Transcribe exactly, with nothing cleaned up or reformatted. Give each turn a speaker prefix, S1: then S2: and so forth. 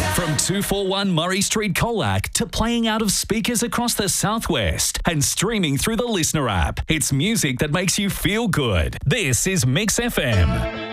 S1: From two forty-one Murray Street, Colac to playing out of speakers across the southwest and streaming through the Listener app, it's music that makes you feel good. This is Mix F M.